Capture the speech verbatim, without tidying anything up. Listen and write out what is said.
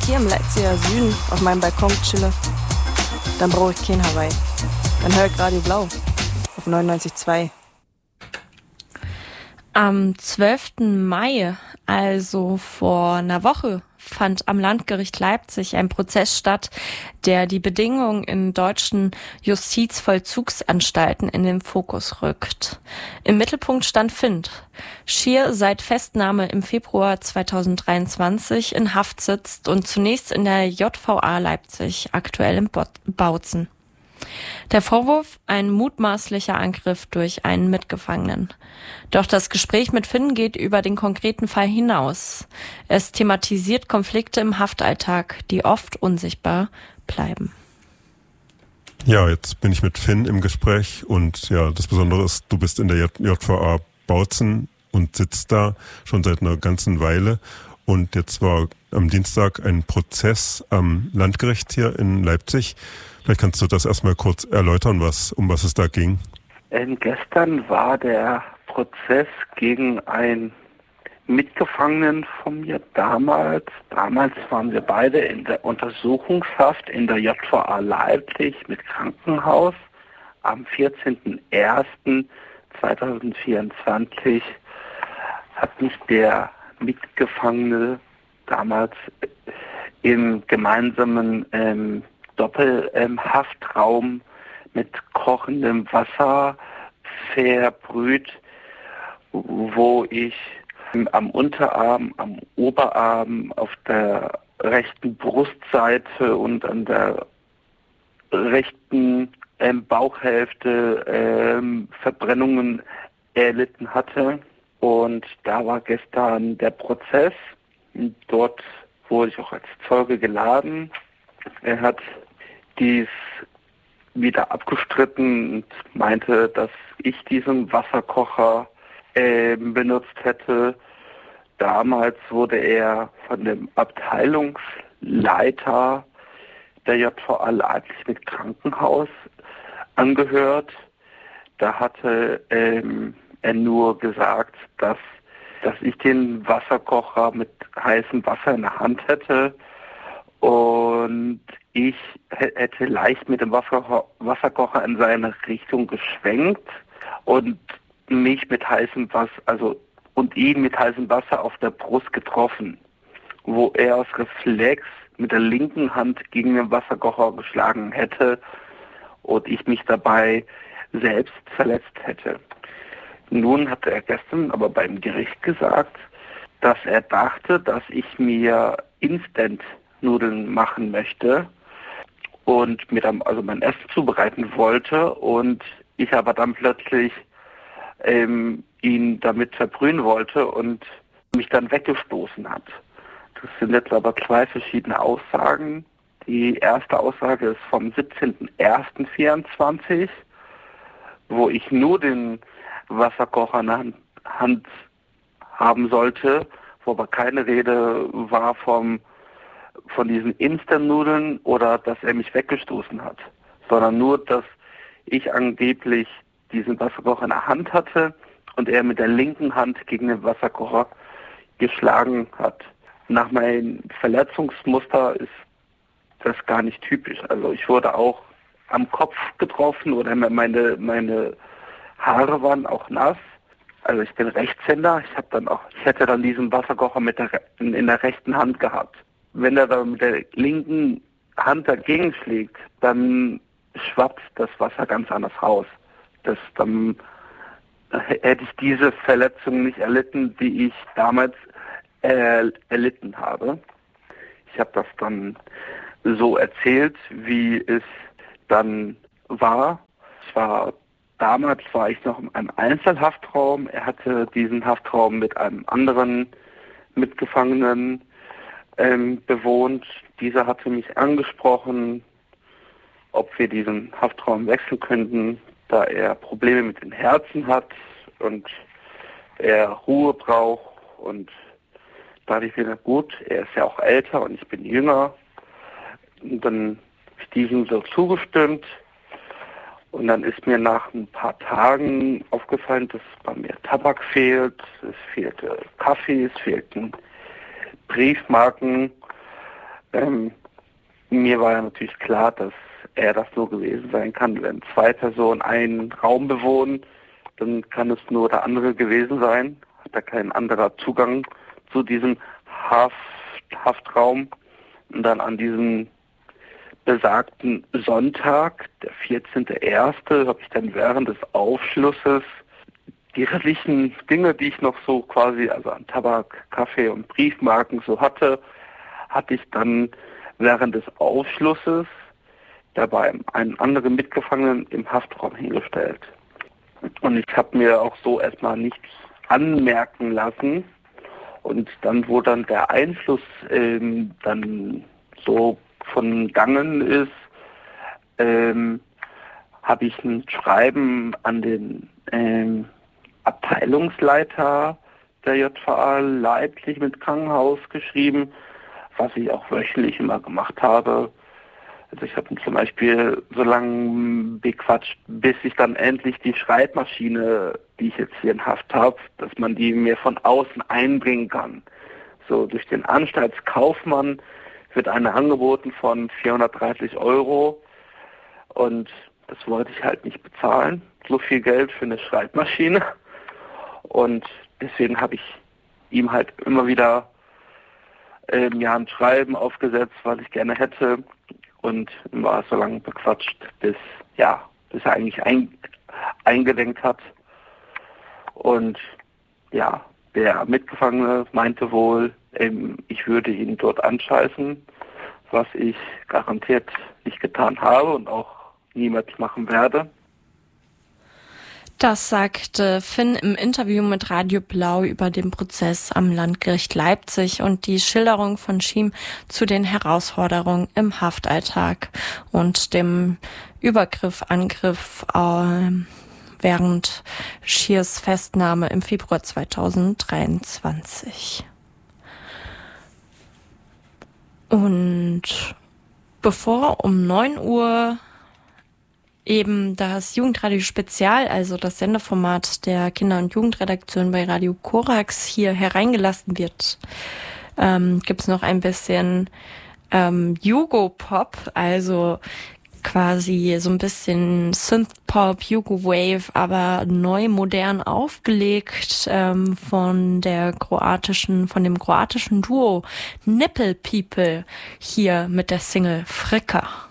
hier im Leipziger Süden auf meinem Balkon chille, dann brauche ich kein Hawaii. Dann höre ich Radio Blau auf neunundneunzig Komma zwei. Am zwölften Mai, also vor einer Woche, fand am Landgericht Leipzig ein Prozess statt, der die Bedingungen in deutschen Justizvollzugsanstalten in den Fokus rückt. Im Mittelpunkt stand Finn, schier seit Festnahme im Februar zweitausenddreiundzwanzig in Haft sitzt und zunächst in der J V A Leipzig, aktuell in Bautzen. Der Vorwurf, ein mutmaßlicher Angriff durch einen Mitgefangenen. Doch das Gespräch mit Finn geht über den konkreten Fall hinaus. Es thematisiert Konflikte im Haftalltag, die oft unsichtbar bleiben. Ja, jetzt bin ich mit Finn im Gespräch und ja, das Besondere ist, du bist in der J V A Bautzen und sitzt da schon seit einer ganzen Weile. Und jetzt war am Dienstag ein Prozess am Landgericht hier in Leipzig. Vielleicht kannst du das erstmal kurz erläutern, was, um was es da ging. Ähm, gestern war der Prozess gegen einen Mitgefangenen von mir damals. Damals waren wir beide in der Untersuchungshaft in der J V A Leipzig mit Krankenhaus. Am vierzehnten ersten zweitausendvierundzwanzig hat mich der Mitgefangene damals im gemeinsamen ähm, Doppelhaftraum mit kochendem Wasser verbrüht, wo ich am Unterarm, am Oberarm, auf der rechten Brustseite und an der rechten ähm, Bauchhälfte ähm, Verbrennungen erlitten hatte. Und da war gestern der Prozess. Dort wurde ich auch als Zeuge geladen. Er hat dies wieder abgestritten und meinte, dass ich diesen Wasserkocher äh, benutzt hätte. Damals wurde er von dem Abteilungsleiter der J V A Leipzig mit Krankenhaus angehört. Da hatte ähm, er nur gesagt, dass, dass ich den Wasserkocher mit heißem Wasser in der Hand hätte und ich hätte leicht mit dem Wasserkocher in seine Richtung geschwenkt und mich mit heißem Wasser, also und ihn mit heißem Wasser auf der Brust getroffen, wo er aus Reflex mit der linken Hand gegen den Wasserkocher geschlagen hätte und ich mich dabei selbst verletzt hätte. Nun hatte er gestern aber beim Gericht gesagt, dass er dachte, dass ich mir Instant-Nudeln machen möchte und mir dann also mein Essen zubereiten wollte und ich aber dann plötzlich ähm, ihn damit verbrühen wollte und mich dann weggestoßen hat. Das sind jetzt aber zwei verschiedene Aussagen. Die erste Aussage ist vom siebzehnten ersten vierundzwanzig, wo ich nur den Wasserkocher in der Hand haben sollte, wo aber keine Rede war vom, von diesen Instant-Nudeln oder dass er mich weggestoßen hat, sondern nur, dass ich angeblich diesen Wasserkocher in der Hand hatte und er mit der linken Hand gegen den Wasserkocher geschlagen hat. Nach meinem Verletzungsmuster ist das gar nicht typisch. Also ich wurde auch am Kopf getroffen oder meine, meine Haare waren auch nass. Also ich bin Rechtshänder. Ich habe dann auch, ich hätte dann diesen Wasserkocher mit der, in, in der rechten Hand gehabt. Wenn er dann mit der linken Hand dagegen schlägt, dann schwappt das Wasser ganz anders raus. Das, dann hätte ich diese Verletzung nicht erlitten, die ich damals äh, erlitten habe. Ich habe das dann so erzählt, wie es dann war. Ich war damals war ich noch in einem Einzelhaftraum. Er hatte diesen Haftraum mit einem anderen Mitgefangenen ähm, bewohnt. Dieser hatte mich angesprochen, ob wir diesen Haftraum wechseln könnten, da er Probleme mit dem Herzen hat und er Ruhe braucht. Und da hatte ich mir gut, er ist ja auch älter und ich bin jünger. Und dann habe ich diesem so zugestimmt. Und dann ist mir nach ein paar Tagen aufgefallen, dass bei mir Tabak fehlt, es fehlte Kaffee, es fehlten Briefmarken, ähm, mir war ja natürlich klar, dass er das so gewesen sein kann. Wenn zwei Personen einen Raum bewohnen, dann kann es nur der andere gewesen sein. Hat er kein anderer Zugang zu diesem Haft, Haftraum. Und dann an diesem besagten Sonntag, der vierzehnten ersten habe ich dann während des Aufschlusses die restlichen Dinge, die ich noch so quasi, also an Tabak, Kaffee und Briefmarken so hatte, hatte ich dann während des Aufschlusses dabei einen anderen Mitgefangenen im Haftraum hingestellt. Und ich habe mir auch so erstmal nichts anmerken lassen. Und dann, wo dann der Einfluss ähm, dann so von Gangen ist, ähm, habe ich ein Schreiben an den ähm, Abteilungsleiter der J V A Leipzig mit Krankenhaus geschrieben, was ich auch wöchentlich immer gemacht habe. Also ich habe ihn zum Beispiel so lange bequatscht, bis ich dann endlich die Schreibmaschine, die ich jetzt hier in Haft habe, dass man die mir von außen einbringen kann. So durch den Anstaltskaufmann wird eine angeboten von vierhundertdreißig Euro und das wollte ich halt nicht bezahlen. So viel Geld für eine Schreibmaschine. Und deswegen habe ich ihm halt immer wieder ähm, ja, ein Schreiben aufgesetzt, was ich gerne hätte. Und war so lange bequatscht, bis, ja, bis er eigentlich ein, eingelenkt hat. Und ja, der Mitgefangene meinte wohl, ähm, ich würde ihn dort anscheißen, was ich garantiert nicht getan habe und auch niemals machen werde. Das sagte Finn im Interview mit Radio Blau über den Prozess am Landgericht Leipzig und die Schilderung von Schiem zu den Herausforderungen im Haftalltag und dem Übergriff, Angriff äh, während Schiers Festnahme im Februar zweitausenddreiundzwanzig. Und bevor um neun Uhr eben das Jugendradio Spezial, also das Sendeformat der Kinder- und Jugendredaktion bei Radio Korax hier hereingelassen wird, ähm, gibt's noch ein bisschen ähm, Jugo-Pop, also quasi so ein bisschen Synth-Pop, Jugo-Wave, aber neu modern aufgelegt ähm, von der kroatischen, von dem kroatischen Duo Nipple People hier mit der Single Frika.